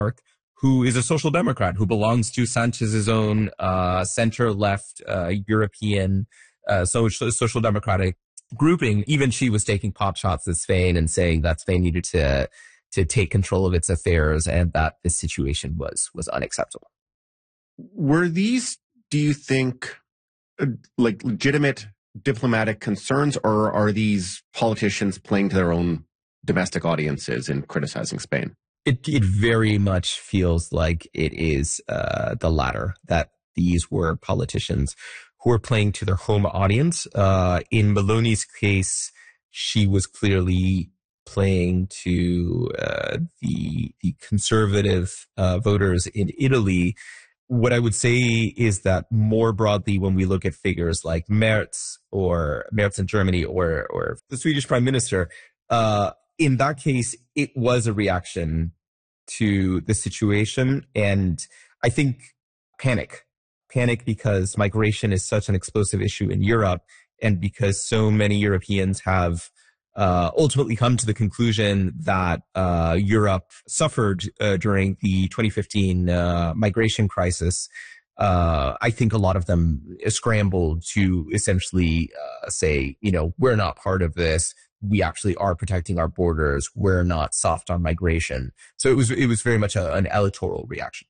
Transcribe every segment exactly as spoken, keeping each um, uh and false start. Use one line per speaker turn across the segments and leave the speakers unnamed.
who is a social democrat, who belongs to Sanchez's own uh, center-left uh, European uh, social, social democratic grouping. Even she was taking pot shots at Spain and saying that Spain needed to to take control of its affairs and that this situation was was unacceptable.
Were these, do you think, uh, like legitimate diplomatic concerns, or are these politicians playing to their own domestic audiences in criticizing Spain?
It it very much feels like it is uh, the latter, that these were politicians who were playing to their home audience. Uh, in Meloni's case, she was clearly playing to uh, the the conservative uh, voters in Italy. What I would say is that more broadly, when we look at figures like Merz or Merz in Germany or or the Swedish Prime Minister, uh, in that case, it was a reaction to the situation, and I think panic. Panic because migration is such an explosive issue in Europe, and because so many Europeans have uh, ultimately come to the conclusion that uh, Europe suffered uh, during the twenty fifteen uh, migration crisis. Uh, I think a lot of them scrambled to essentially uh, say, you know, we're not part of this. We actually are protecting our borders. We're not soft on migration. So it was it was very much a, an electoral reaction.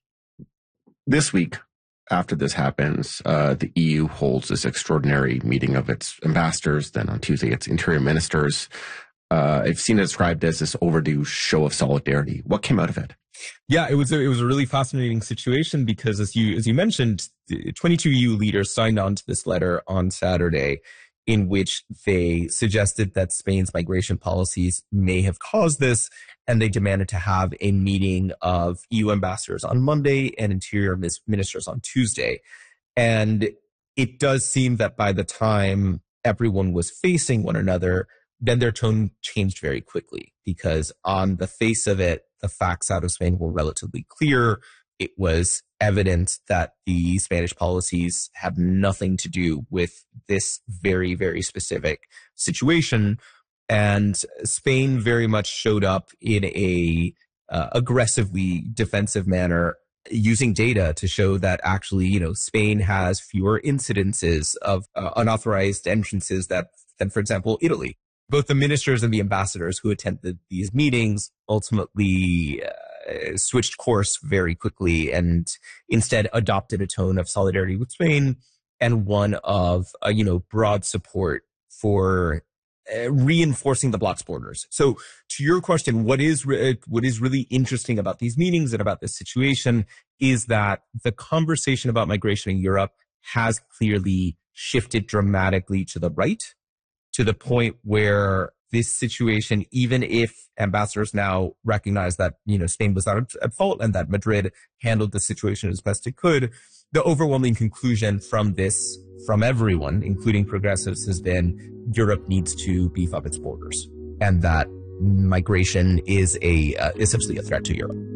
This week, after this happens, uh, the E U holds this extraordinary meeting of its ambassadors. Then on Tuesday, its interior ministers. Uh, I've seen it described as this overdue show of solidarity. What came out of it?
Yeah, it was a, it was a really fascinating situation because, as you as you mentioned, twenty-two E U leaders signed on to this letter on Saturday, in which they suggested that Spain's migration policies may have caused this, and they demanded to have a meeting of E U ambassadors on Monday and interior ministers on Tuesday. And it does seem that by the time everyone was facing one another, then their tone changed very quickly, because on the face of it, the facts out of Spain were relatively clear. It was evident that the Spanish policies have nothing to do with this very, very specific situation. And Spain very much showed up in a uh, aggressively defensive manner, using data to show that actually, you know, Spain has fewer incidences of uh, unauthorized entrances that, than, for example, Italy. Both the ministers and the ambassadors who attended these meetings ultimately uh, switched course very quickly and instead adopted a tone of solidarity with Spain and one of, uh, you know, broad support for uh, reinforcing the bloc's borders. So to your question, what is re- what is really interesting about these meetings and about this situation is that the conversation about migration in Europe has clearly shifted dramatically to the right, to the point where this situation, even if ambassadors now recognize that, you know, Spain was not at fault and that Madrid handled the situation as best it could, the overwhelming conclusion from this, from everyone, including progressives, has been Europe needs to beef up its borders, and that migration is a uh, essentially a threat to Europe.